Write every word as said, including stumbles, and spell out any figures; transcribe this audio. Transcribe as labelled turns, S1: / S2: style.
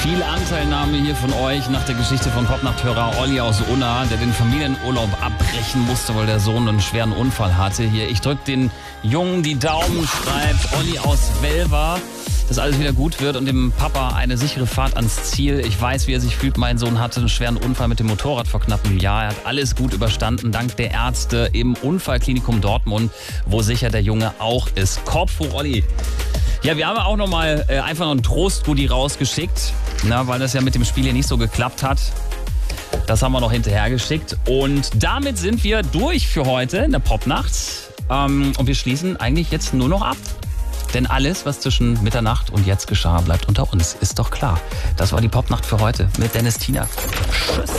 S1: Viel Anteilnahme hier von euch nach der Geschichte von Popnachthörer Olli aus Unna, der den Familienurlaub abbrechen musste, weil der Sohn einen schweren Unfall hatte. Hier, ich drück den Jungen die Daumen, schreibt Olli aus Welver, dass alles wieder gut wird und dem Papa eine sichere Fahrt ans Ziel. Ich weiß, wie er sich fühlt. Mein Sohn hatte einen schweren Unfall mit dem Motorrad vor knapp einem Jahr. Er hat alles gut überstanden, dank der Ärzte im Unfallklinikum Dortmund, wo sicher der Junge auch ist. Korb für Olli. Ja, wir haben auch nochmal äh, einfach noch einen Trost-Goodie rausgeschickt, na, weil das ja mit dem Spiel hier nicht so geklappt hat. Das haben wir noch hinterhergeschickt. Und damit sind wir durch für heute in der Popnacht. Ähm, und wir schließen eigentlich jetzt nur noch ab. Denn alles, was zwischen Mitternacht und jetzt geschah, bleibt unter uns. Ist doch klar. Das war die Popnacht für heute mit Dennis Tiener. Tschüss.